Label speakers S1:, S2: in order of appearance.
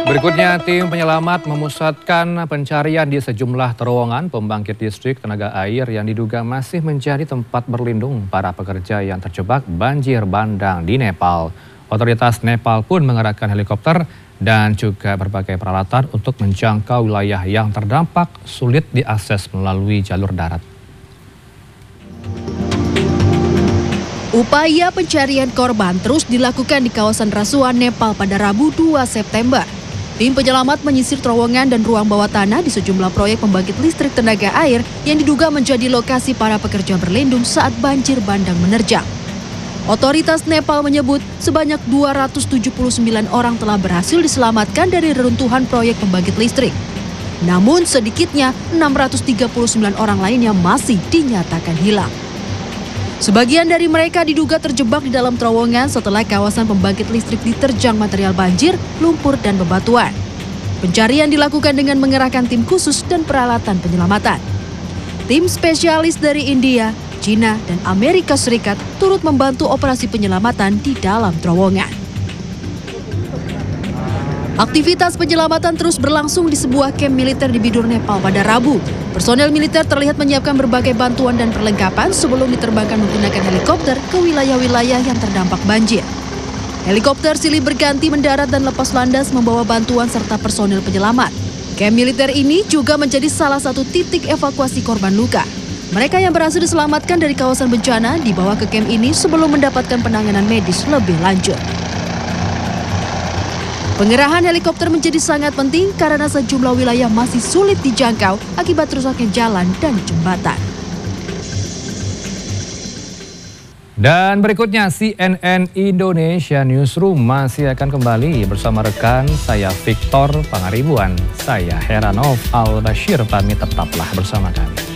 S1: Berikutnya, tim penyelamat memusatkan pencarian di sejumlah terowongan pembangkit listrik tenaga air yang diduga masih menjadi tempat berlindung para pekerja yang terjebak banjir bandang di Nepal. Otoritas Nepal pun mengerahkan helikopter dan juga berbagai peralatan untuk menjangkau wilayah yang terdampak sulit diakses melalui jalur darat.
S2: Upaya pencarian korban terus dilakukan di kawasan Rasuan, Nepal pada Rabu 2 September. Tim penyelamat menyisir terowongan dan ruang bawah tanah di sejumlah proyek pembangkit listrik tenaga air yang diduga menjadi lokasi para pekerja berlindung saat banjir bandang menerjang. Otoritas Nepal menyebut sebanyak 279 orang telah berhasil diselamatkan dari reruntuhan proyek pembangkit listrik. Namun sedikitnya 639 orang lainnya masih dinyatakan hilang. Sebagian dari mereka diduga terjebak di dalam terowongan setelah kawasan pembangkit listrik diterjang material banjir, lumpur, dan bebatuan. Pencarian dilakukan dengan mengerahkan tim khusus dan peralatan penyelamatan. Tim spesialis dari India, China, dan Amerika Serikat turut membantu operasi penyelamatan di dalam terowongan. Aktivitas penyelamatan terus berlangsung di sebuah kamp militer di Bidur, Nepal pada Rabu. Personel militer terlihat menyiapkan berbagai bantuan dan perlengkapan sebelum diterbangkan menggunakan helikopter ke wilayah-wilayah yang terdampak banjir. Helikopter silih berganti mendarat dan lepas landas membawa bantuan serta personel penyelamat. Kamp militer ini juga menjadi salah satu titik evakuasi korban luka. Mereka yang berhasil diselamatkan dari kawasan bencana dibawa ke kamp ini sebelum mendapatkan penanganan medis lebih lanjut. Pengerahan helikopter menjadi sangat penting karena sejumlah wilayah masih sulit dijangkau akibat rusaknya jalan dan jembatan.
S1: Dan berikutnya CNN Indonesia Newsroom masih akan kembali bersama rekan saya Victor Pangaribuan. Saya Heranov Al-Bashir, pamit, tetaplah bersama kami.